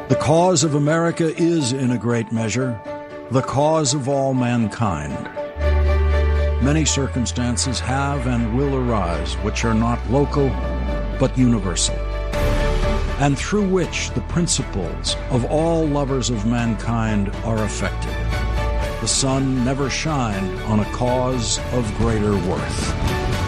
The cause of America is, in a great measure, the cause of all mankind. Many circumstances have and will arise which are not local, but universal, and through which the principles of all lovers of mankind are affected. The sun never shined on a cause of greater worth.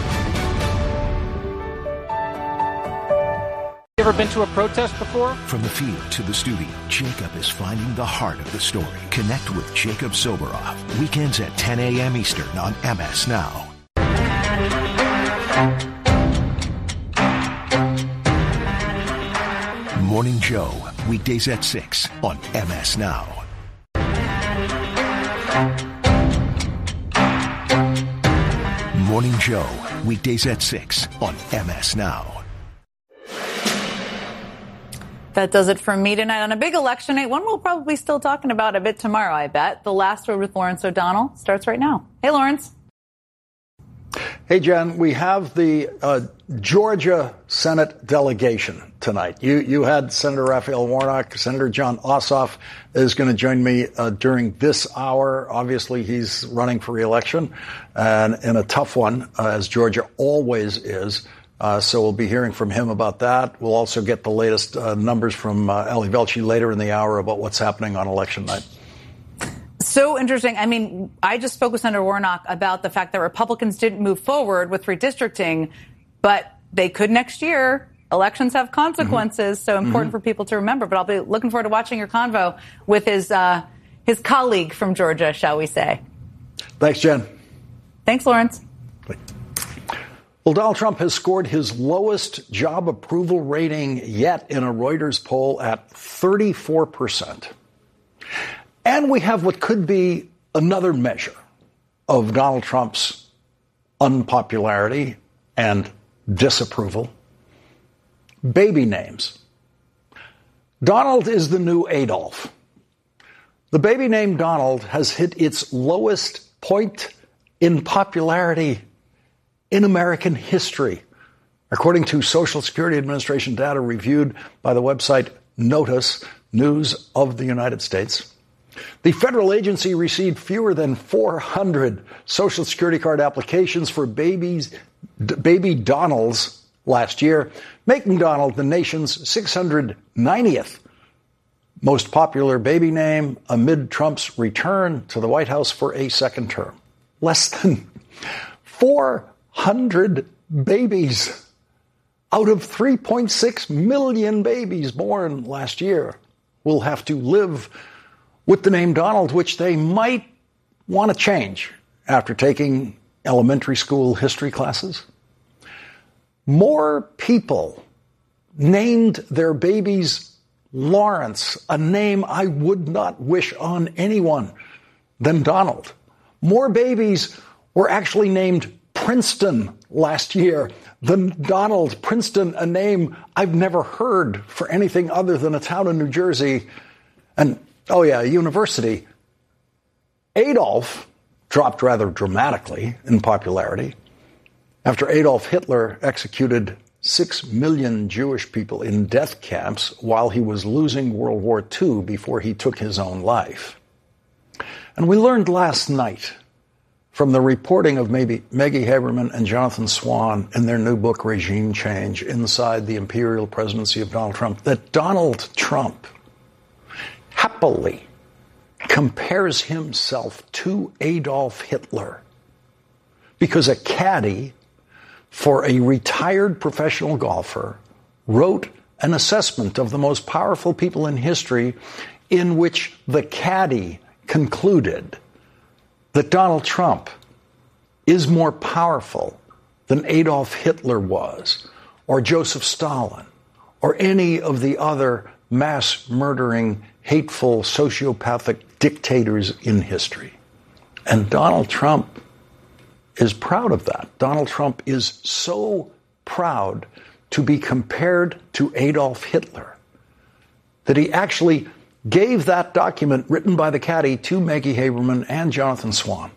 You ever been to a protest before? From the field to the studio, Jacob is finding the heart of the story. Connect with Jacob Soboroff. Weekends at 10 a.m. Eastern on MS Now. Morning Joe, weekdays at 6 on MS Now. Morning Joe, weekdays at 6 on MS Now. That does it for me tonight on a big election night. One we'll probably still talking about a bit tomorrow, I bet. The Last Word with Lawrence O'Donnell starts right now. Hey, Lawrence. Hey, Jen, we have the Georgia Senate delegation tonight. You had Senator Raphael Warnock. Senator Jon Ossoff is going to join me during this hour. Obviously, he's running for re-election and in a tough one, as Georgia always is. So we'll be hearing from him about that. We'll also get the latest numbers from Ali Velshi later in the hour about what's happening on election night. So interesting. I mean, I just spoke with Senator Warnock about the fact that Republicans didn't move forward with redistricting, but they could next year. Elections have consequences, so important for people to remember. But I'll be looking forward to watching your convo with his colleague from Georgia, shall we say. Thanks, Jen. Thanks, Lawrence. Well, Donald Trump has scored his lowest job approval rating yet in a Reuters poll at 34%. And we have what could be another measure of Donald Trump's unpopularity and disapproval. Baby names. Donald is the new Adolf. The baby name Donald has hit its lowest point in popularity in American history, according to Social Security Administration data reviewed by the website Notice, News of the United States. The federal agency received fewer than 400 Social Security card applications for baby Donalds last year, making Donald the nation's 690th most popular baby name amid Trump's return to the White House for a second term. Less than 400 babies out of 3.6 million babies born last year will have to live with the name Donald, which they might want to change after taking elementary school history classes. More people named their babies Lawrence, a name I would not wish on anyone, than Donald. More babies were actually named Princeton last year than Donald. Princeton, a name I've never heard for anything other than a town in New Jersey. And, oh yeah, a university. Adolf dropped rather dramatically in popularity after Adolf Hitler executed 6 million Jewish people in death camps while he was losing World War II before he took his own life. And we learned last night from the reporting of Maggie Haberman and Jonathan Swan in their new book, Regime Change, Inside the Imperial Presidency of Donald Trump, that Donald Trump happily compares himself to Adolf Hitler because a caddy for a retired professional golfer wrote an assessment of the most powerful people in history in which the caddy concluded that Donald Trump is more powerful than Adolf Hitler was, or Joseph Stalin, or any of the other mass-murdering, hateful, sociopathic dictators in history. And Donald Trump is proud of that. Donald Trump is so proud to be compared to Adolf Hitler that he actually gave that document written by the caddy to Maggie Haberman and Jonathan Swan.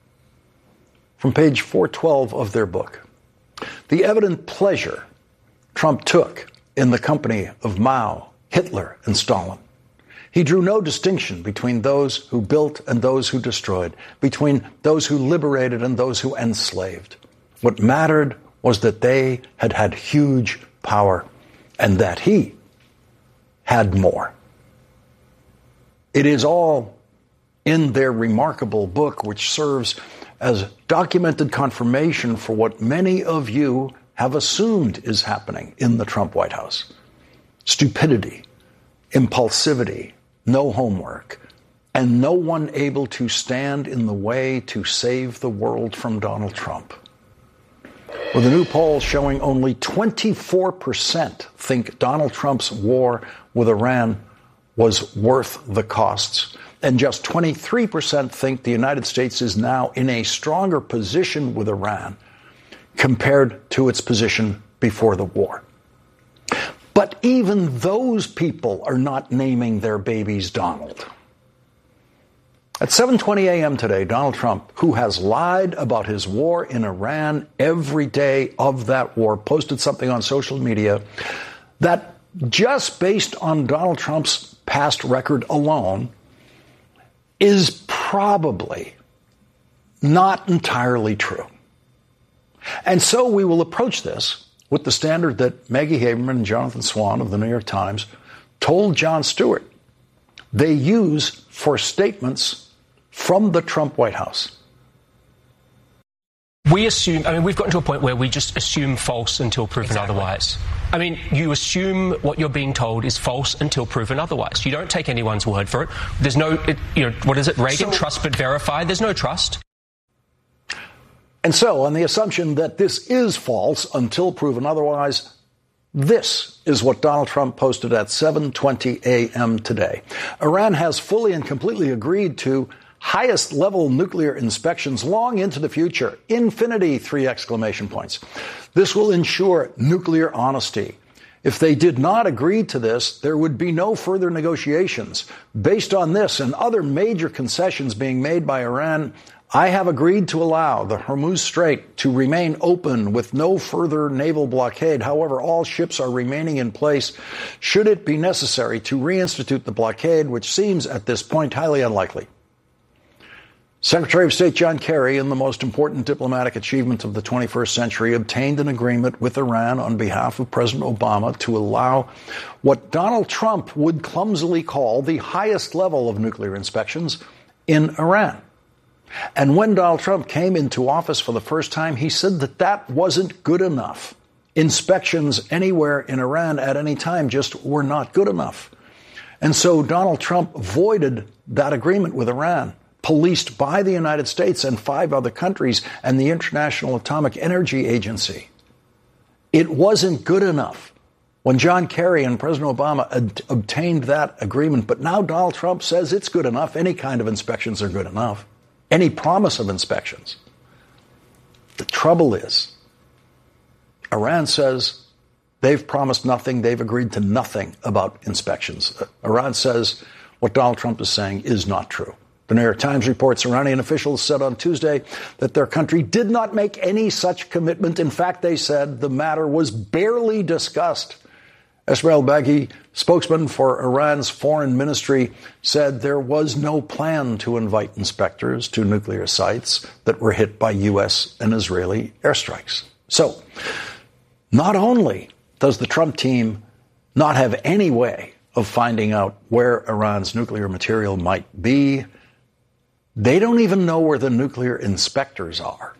From page 412 of their book, the evident pleasure Trump took in the company of Mao, Hitler, and Stalin He drew no distinction between those who built and those who destroyed, between those who liberated and those who enslaved. What mattered was that they had had huge power and that he had more. It is all in their remarkable book, which serves as documented confirmation for what many of you have assumed is happening in the Trump White House. Stupidity, impulsivity, no homework, and no one able to stand in the way to save the world from Donald Trump. With a new poll showing only 24% think Donald Trump's war with Iran was worth the costs, and just 23% think the United States is now in a stronger position with Iran compared to its position before the war. But even those people are not naming their babies Donald. At 7:20 a.m. today, Donald Trump, who has lied about his war in Iran every day of that war, posted something on social media that, just based on Donald Trump's past record alone, is probably not entirely true. And so we will approach this with the standard that Maggie Haberman and Jonathan Swan of the New York Times told Jon Stewart they use for statements from the Trump White House. We assume, we've gotten to a point where we just assume false until proven otherwise. You assume what you're being told is false until proven otherwise. You don't take anyone's word for it. There's no, what is it, Reagan, trust but verify? There's no trust. And so, on the assumption that this is false until proven otherwise, this is what Donald Trump posted at 7:20 a.m. today. Iran has fully and completely agreed to highest level nuclear inspections long into the future. Infinity, 3 exclamation points. This will ensure nuclear honesty. If they did not agree to this, there would be no further negotiations. Based on this and other major concessions being made by Iran, I have agreed to allow the Hormuz Strait to remain open with no further naval blockade. However, all ships are remaining in place should it be necessary to reinstitute the blockade, which seems at this point highly unlikely. Secretary of State John Kerry, in the most important diplomatic achievement of the 21st century, obtained an agreement with Iran on behalf of President Obama to allow what Donald Trump would clumsily call the highest level of nuclear inspections in Iran. And when Donald Trump came into office for the first time, he said that that wasn't good enough. Inspections anywhere in Iran at any time just were not good enough. And so Donald Trump voided that agreement with Iran, policed by the United States and 5 other countries and the International Atomic Energy Agency. It wasn't good enough when John Kerry and President Obama obtained that agreement. But now Donald Trump says it's good enough. Any kind of inspections are good enough. Any promise of inspections. The trouble is, Iran says they've promised nothing. They've agreed to nothing about inspections. Iran says what Donald Trump is saying is not true. The New York Times reports Iranian officials said on Tuesday that their country did not make any such commitment. In fact, they said the matter was barely discussed. Esmail Baghi, spokesman for Iran's foreign ministry, said there was no plan to invite inspectors to nuclear sites that were hit by U.S. and Israeli airstrikes. So, not only does the Trump team not have any way of finding out where Iran's nuclear material might be, they don't even know where the nuclear inspectors are.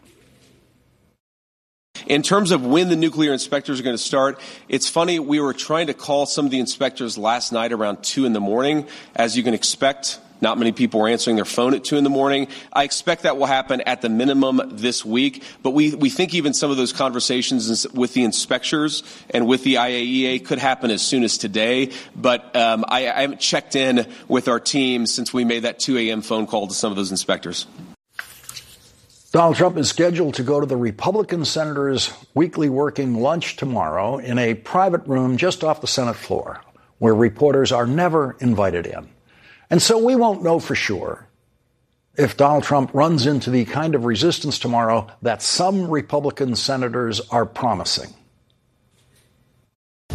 In terms of when the nuclear inspectors are going to start, it's funny, we were trying to call some of the inspectors last night around 2 in the morning. As you can expect, not many people were answering their phone at 2 in the morning. I expect that will happen at the minimum this week. But we think even some of those conversations with the inspectors and with the IAEA could happen as soon as today. But I haven't checked in with our team since we made that 2 a.m. phone call to some of those inspectors. Donald Trump is scheduled to go to the Republican senators' weekly working lunch tomorrow in a private room just off the Senate floor, where reporters are never invited in. And so we won't know for sure if Donald Trump runs into the kind of resistance tomorrow that some Republican senators are promising.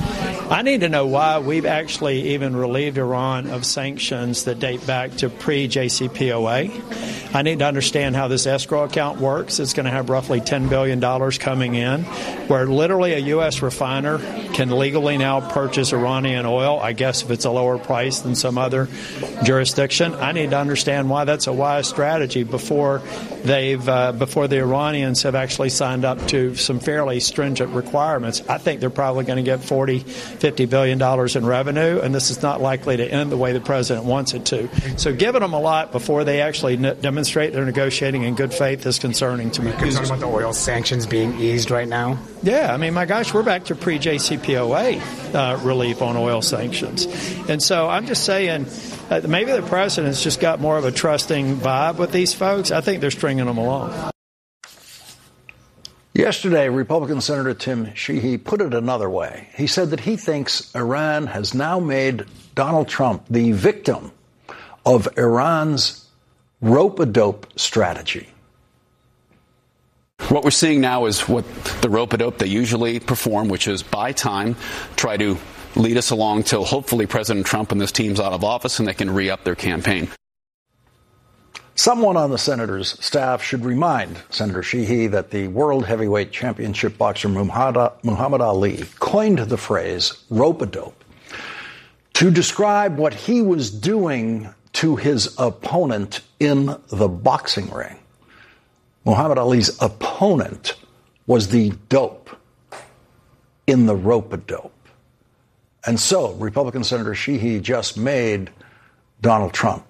I need to know why we've actually even relieved Iran of sanctions that date back to pre-JCPOA. I need to understand how this escrow account works. It's going to have roughly $10 billion coming in, where literally a U.S. refiner can legally now purchase Iranian oil, I guess if it's a lower price than some other jurisdiction. I need to understand why that's a wise strategy before the Iranians have actually signed up to some fairly stringent requirements. I think they're probably going to get $50 billion in revenue, and this is not likely to end the way the president wants it to. So giving them a lot before they actually demonstrate they're negotiating in good faith is concerning to me. Are you concerned about the oil sanctions being eased right now? Yeah, I mean, my gosh, we're back to pre-JCPOA relief on oil sanctions. And so I'm just saying maybe the president's just got more of a trusting vibe with these folks. I think they're stringing them along. Yesterday, Republican Senator Tim Sheehy put it another way. He said that he thinks Iran has now made Donald Trump the victim of Iran's rope-a-dope strategy. What we're seeing now is what the rope-a-dope they usually perform, which is buy time, try to lead us along till hopefully President Trump and this team's out of office and they can re-up their campaign. Someone on the senator's staff should remind Senator Sheehy that the World Heavyweight Championship boxer Muhammad Ali coined the phrase rope-a-dope to describe what he was doing to his opponent in the boxing ring. Muhammad Ali's opponent was the dope in the rope-a-dope. And so Republican Senator Sheehy just made Donald Trump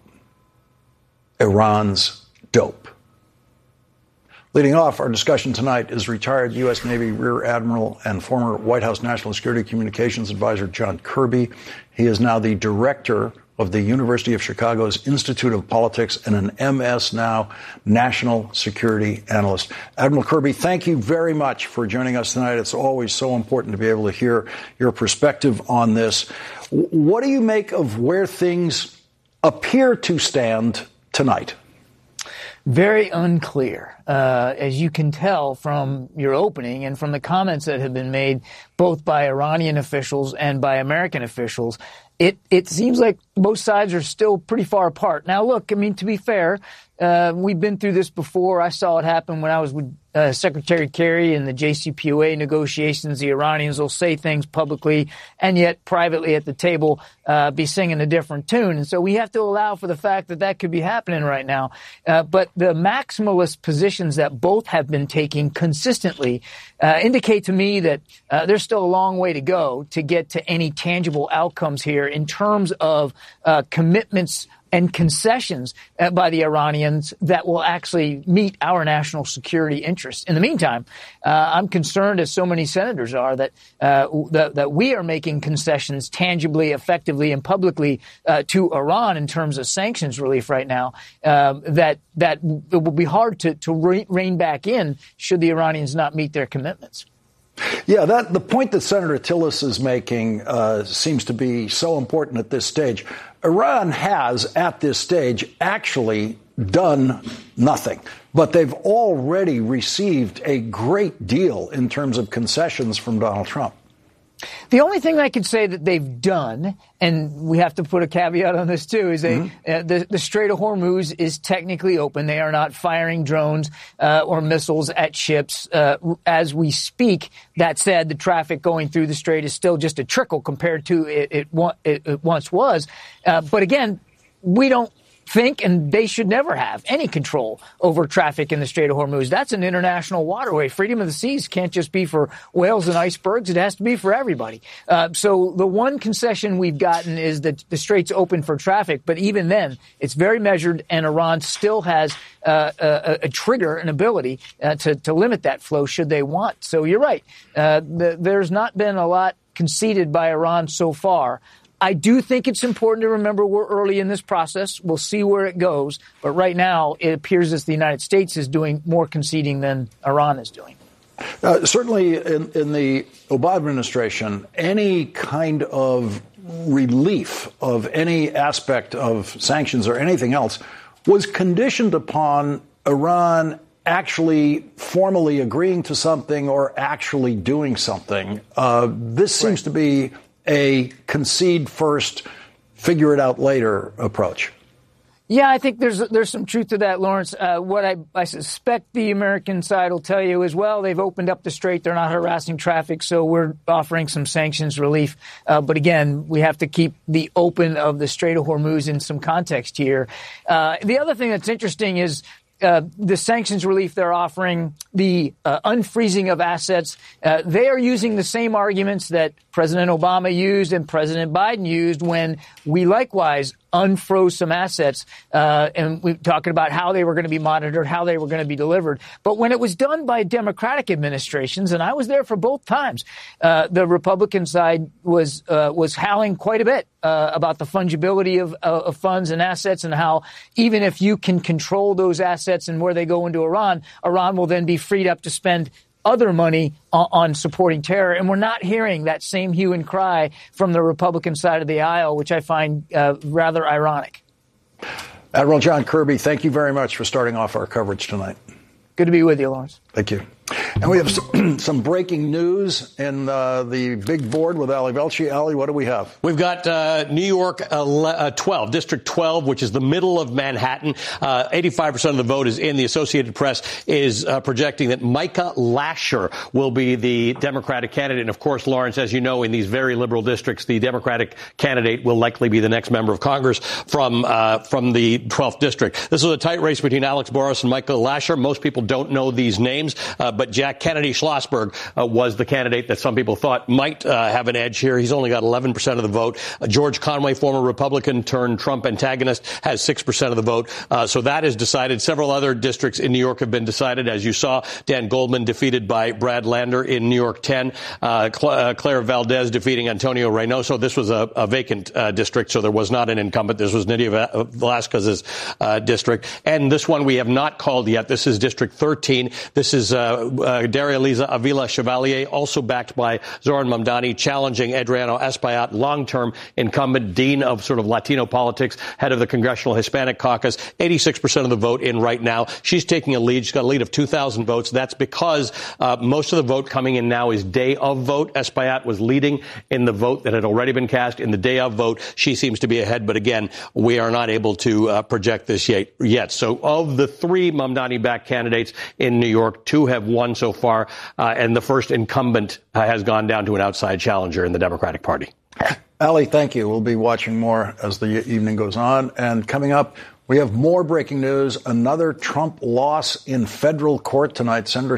Iran's dope. Leading off our discussion tonight is retired U.S. Navy Rear Admiral and former White House National Security Communications Advisor John Kirby. He is now the director of the University of Chicago's Institute of Politics and an MS now National Security Analyst. Admiral Kirby, thank you very much for joining us tonight. It's always so important to be able to hear your perspective on this. What do you make of where things appear to stand tonight? Very unclear. As you can tell from your opening and from the comments that have been made both by Iranian officials and by American officials, it seems like both sides are still pretty far apart. Now, look, I mean, to be fair, we've been through this before. I saw it happen when I was with Secretary Kerry in the JCPOA negotiations. The Iranians will say things publicly and yet privately at the table be singing a different tune. And so we have to allow for the fact that that could be happening right now. But the maximalist positions that both have been taking consistently indicate to me that there's still a long way to go to get to any tangible outcomes here in terms of commitments and concessions by the Iranians that will actually meet our national security interests. In the meantime, I'm concerned, as so many senators are, that we are making concessions tangibly, effectively, and publicly to Iran in terms of sanctions relief right now, that it will be hard to rein back in should the Iranians not meet their commitments. Yeah, the point that Senator Tillis is making seems to be so important at this stage. Iran has, at this stage, actually done nothing. But they've already received a great deal in terms of concessions from Donald Trump. The only thing I could say that they've done, and we have to put a caveat on this too, is the Strait of Hormuz is technically open. They are not firing drones or missiles at ships as we speak. That said, the traffic going through the strait is still just a trickle compared to it once was. But again, we don't think, and they should never have any control over traffic in the Strait of Hormuz. That's an international waterway. Freedom of the seas can't just be for whales and icebergs. It has to be for everybody. So the one concession we've gotten is that the strait's open for traffic. But even then, it's very measured, and Iran still has a trigger, an ability to limit that flow should they want. So you're right. There's not been a lot conceded by Iran so far. I do think it's important to remember we're early in this process. We'll see where it goes. But right now, it appears as the United States is doing more conceding than Iran is doing. Certainly in the Obama administration, any kind of relief of any aspect of sanctions or anything else was conditioned upon Iran actually formally agreeing to something or actually doing something. This seems to be a concede first, figure it out later approach? Yeah, I think there's some truth to that, Lawrence. What I suspect the American side will tell you is, well, they've opened up the strait. They're not harassing traffic, so we're offering some sanctions relief. But again, we have to keep the open of the Strait of Hormuz in some context here. The other thing that's interesting is the sanctions relief they're offering, the unfreezing of assets. They are using the same arguments that President Obama used and President Biden used when we likewise unfroze some assets, and we're talking about how they were going to be monitored, how they were going to be delivered. But when it was done by Democratic administrations, and I was there for both times, the Republican side was howling quite a bit about the fungibility of funds and assets, and how even if you can control those assets and where they go into Iran, Iran will then be freed up to spend other money on supporting terror. And we're not hearing that same hue and cry from the Republican side of the aisle, which I find rather ironic. Admiral John Kirby, thank you very much for starting off our coverage tonight. Good to be with you, Lawrence. Thank you. And we have some breaking news in the big board with Ali Velshi. Ali, what do we have? We've got New York 12, District 12, which is the middle of Manhattan. 85% of the vote is in. The Associated Press is projecting that Micah Lasher will be the Democratic candidate. And, of course, Lawrence, as you know, in these very liberal districts, the Democratic candidate will likely be the next member of Congress from the 12th district. This is a tight race between Alex Boris and Micah Lasher. Most people don't know these names, but Jack Kennedy Schlossberg was the candidate that some people thought might have an edge here. He's only got 11% of the vote. George Conway, former Republican turned Trump antagonist, has 6% of the vote. So that is decided. Several other districts in New York have been decided. As you saw, Dan Goldman defeated by Brad Lander in New York 10. Claire Valdez defeating Antonio Reynoso. This was a vacant district, so there was not an incumbent. This was Nydia Velázquez's district. And this one we have not called yet. This is District 13. This is Daria Liza Avila Chevalier, also backed by Zoran Mamdani, challenging Adriano Espaillat, long-term incumbent, dean of sort of Latino politics, head of the Congressional Hispanic Caucus, 86% of the vote in right now. She's taking a lead. She's got a lead of 2,000 votes. That's because most of the vote coming in now is day of vote. Espaillat was leading in the vote that had already been cast. In the day of vote, she seems to be ahead. But again, we are not able to project this yet. So of the three Mamdani-backed candidates in New York, two have won so far, and the first incumbent has gone down to an outside challenger in the Democratic Party. Ali, thank you. We'll be watching more as the evening goes on. And coming up, we have more breaking news. Another Trump loss in federal court tonight. Senator